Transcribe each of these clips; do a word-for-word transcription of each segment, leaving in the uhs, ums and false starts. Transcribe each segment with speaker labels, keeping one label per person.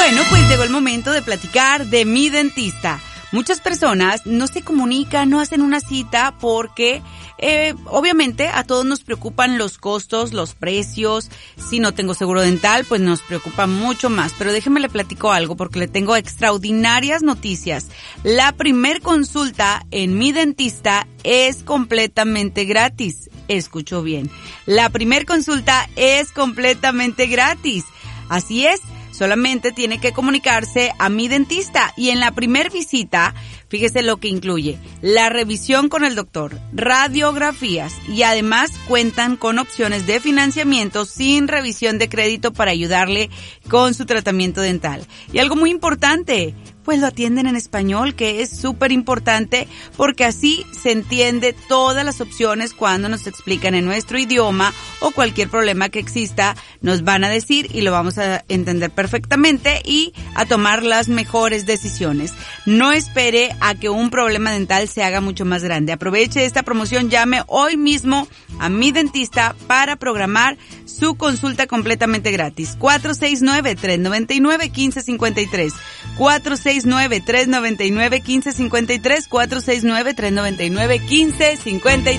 Speaker 1: Bueno, pues llegó el momento de platicar de mi dentista. Muchas personas no se comunican, no hacen una cita porque eh, obviamente a todos nos preocupan los costos, los precios. Si no tengo seguro dental, pues nos preocupa mucho más. Pero déjeme le platico algo porque le tengo extraordinarias noticias. La primer consulta en mi dentista es completamente gratis. Escuchó bien. La primer consulta es completamente gratis. Así es. Solamente tiene que comunicarse a mi dentista y en la primer visita, fíjese lo que incluye, la revisión con el doctor, radiografías y además cuentan con opciones de financiamiento sin revisión de crédito para ayudarle con su tratamiento dental. Y algo muy importante, pues lo atienden en español, que es súper importante porque así se entiende todas las opciones cuando nos explican en nuestro idioma o cualquier problema que exista, nos van a decir y lo vamos a entender perfectamente y a tomar las mejores decisiones. No espere a que un problema dental se haga mucho más grande. Aproveche esta promoción, llame hoy mismo a mi dentista para programar su consulta completamente gratis. cuatro seis nueve, tres nueve nueve, uno cinco cinco tres. cuatro seis nueve, tres nueve nueve, uno cinco cinco tres. cuatro seis nueve, tres nueve nueve, uno cinco cinco tres.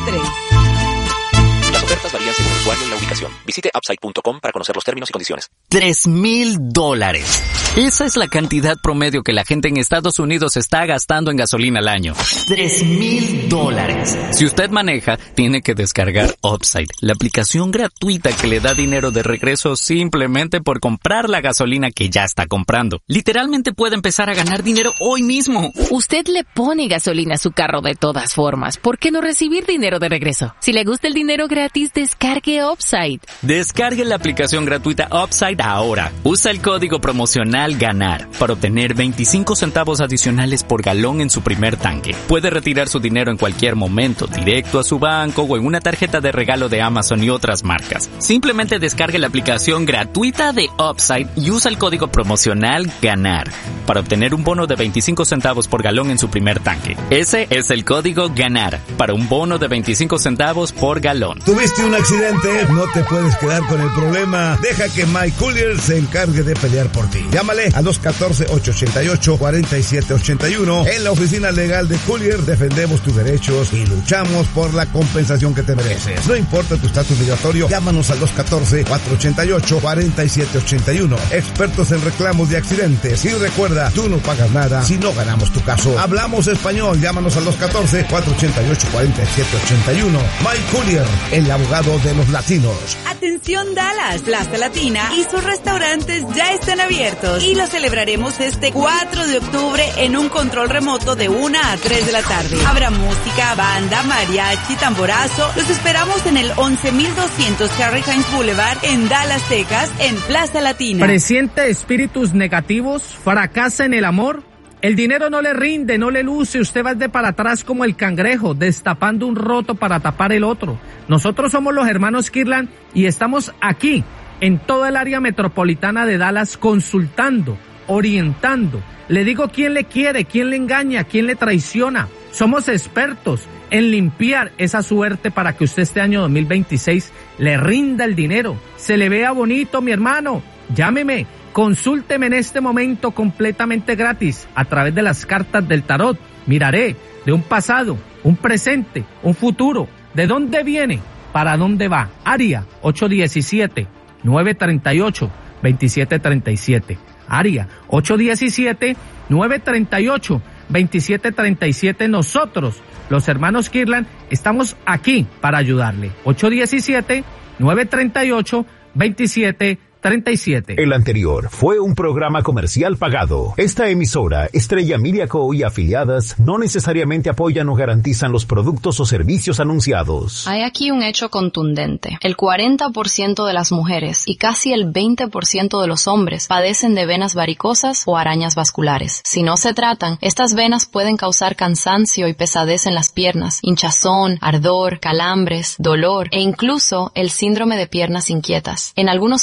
Speaker 2: Las ofertas varían según el usuario y la ubicación. Visite upside punto com para conocer los términos y condiciones.
Speaker 3: Tres mil dólares. Esa es la cantidad promedio que la gente en Estados Unidos está gastando en gasolina al año. Tres mil dólares. Si usted maneja, tiene que descargar Upside, la aplicación gratuita que le da dinero de regreso simplemente por comprar la gasolina que ya está comprando. Literalmente puede empezar a ganar dinero hoy mismo.
Speaker 4: Usted le pone gasolina a su carro de todas formas. ¿Por qué no recibir dinero de regreso? Si le gusta el dinero gratis, descargue Upside.
Speaker 3: Descargue la aplicación gratuita Upside ahora. Usa el código promocional GANAR para obtener veinticinco centavos adicionales por galón en su primer tanque. Puede retirar su dinero en cualquier momento, directo a su banco o en una tarjeta de regalo de Amazon y otras marcas. Simplemente descargue la aplicación gratuita de Upside y usa el código promocional GANAR para obtener un bono de veinticinco centavos por galón en su primer tanque. Ese es el código GANAR para un bono de veinticinco centavos por galón.
Speaker 5: ¿Tuviste un accidente? No te puedes quedar con el problema. Deja que Mike Collier se encargue de pelear por ti. Llámale a dos uno cuatro, ocho ocho ocho, cuatro siete ocho uno. En la oficina legal de Collier defendemos tus derechos y luchamos por la compensación que te mereces. No importa tu estatus migratorio, llámanos al dos uno cuatro, cuatro ocho ocho, cuatro siete ocho uno. Expertos en reclamos de accidentes. Y recuerda, tú no pagas nada si no ganamos tu caso. Hablamos español, llámanos al dos uno cuatro, cuatro ocho ocho, cuatro siete ocho uno. Mike Collier, el abogado de los latinos.
Speaker 1: Atención Dallas, Plaza Latina y sus restaurantes ya están abiertos y lo celebraremos este cuatro de octubre en un control remoto de una a tres de la tarde. Habrá música, banda, mariachi, tamborazo. Los esperamos en el once mil doscientos Harry Hines Boulevard en Dallas, Texas, en Plaza Latina.
Speaker 6: ¿Presiente espíritus negativos? ¿Fracasa en el amor? El dinero no le rinde, no le luce, usted va de para atrás como el cangrejo, destapando un roto para tapar el otro. Nosotros somos los hermanos Kirtland y estamos aquí, en toda el área metropolitana de Dallas, consultando, orientando. Le digo quién le quiere, quién le engaña, quién le traiciona. Somos expertos en limpiar esa suerte para que usted este año dos mil veintiséis le rinda el dinero, se le vea bonito, mi hermano. Llámeme. Consúlteme en este momento completamente gratis a través de las cartas del tarot. Miraré de un pasado, un presente, un futuro. ¿De dónde viene? ¿Para dónde va? Área ocho uno siete, nueve tres ocho, dos siete tres siete. Área ocho uno siete, nueve tres ocho, dos siete tres siete. Nosotros, los hermanos Kirtland, estamos aquí para ayudarle. ocho uno siete, nueve tres ocho, dos siete treinta y siete.
Speaker 7: El anterior fue un programa comercial pagado. Esta emisora, Estrella Media Co. y afiliadas, no necesariamente apoyan o garantizan los productos o servicios anunciados.
Speaker 8: Hay aquí un hecho contundente. El cuarenta por ciento de las mujeres y casi el veinte por ciento de los hombres padecen de venas varicosas o arañas vasculares. Si no se tratan, estas venas pueden causar cansancio y pesadez en las piernas, hinchazón, ardor, calambres, dolor e incluso el síndrome de piernas inquietas. En algunos casos,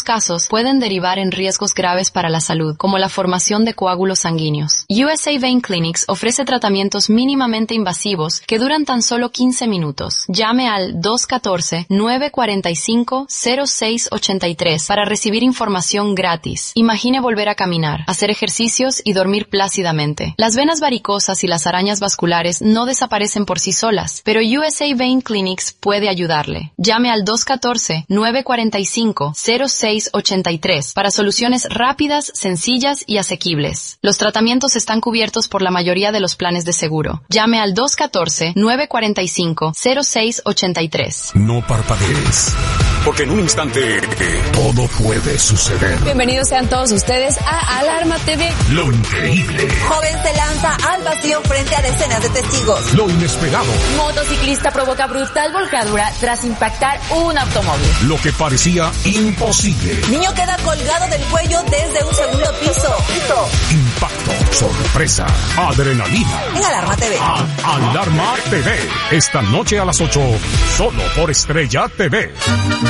Speaker 8: pueden derivar en riesgos graves para la salud, como la formación de coágulos sanguíneos. U S A Vein Clinics ofrece tratamientos mínimamente invasivos que duran tan solo quince minutos. Llame al dos uno cuatro, nueve cuatro cinco, cero seis ocho tres para recibir información gratis. Imagine volver a caminar, hacer ejercicios y dormir plácidamente. Las venas varicosas y las arañas vasculares no desaparecen por sí solas, pero U S A Vein Clinics puede ayudarle. Llame al dos uno cuatro, nueve cuatro cinco, cero seis ocho tres para soluciones rápidas, sencillas y asequibles. Los tratamientos están cubiertos por la mayoría de los planes de seguro. Llame al dos uno cuatro, nueve cuatro cinco, cero seis ocho tres.
Speaker 9: No parpadees, porque en un instante todo puede suceder.
Speaker 10: Bienvenidos sean todos ustedes a Alarma T V.
Speaker 9: Lo increíble.
Speaker 11: Joven se lanza al vacío frente a decenas de testigos.
Speaker 9: Lo inesperado.
Speaker 10: Motociclista provoca brutal volcadura tras impactar un automóvil.
Speaker 9: Lo que parecía imposible.
Speaker 11: Niño queda colgado del cuello desde un segundo piso.
Speaker 9: Impacto, sorpresa, adrenalina.
Speaker 11: En Alarma T V.
Speaker 9: A Alarma T V. Esta noche a las ocho, solo por Estrella T V.